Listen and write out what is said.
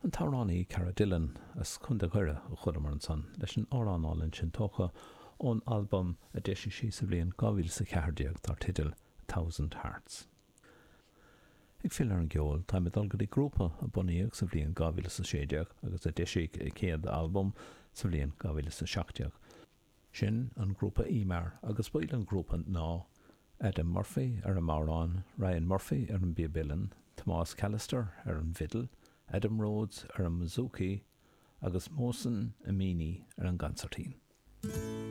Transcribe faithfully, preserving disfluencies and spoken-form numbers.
An táránaí Cara Dillon as chunda ghuire a chud mar an san leis an áránálinn sin tócha ón album a déisi sí sa bblion gábhíle sa ceardiag tar tidal Thousand Hearts. Ag fill ar an geol, tá me dul go dtí grúpa a bunaíoch sa bblion gábhíle sa séideag agus a déisi i céad album sa bblion gábhíle sa seachdeag. Sin an grúpa Ímar agus buil an grúpa ná Adam Murphy ar an márán, Ryan Murphy ar an bíobilin, Tomás Callister ar an fiddle, Adam Rhodes ar an mazooki agus Mósan Amini ar an gancertín.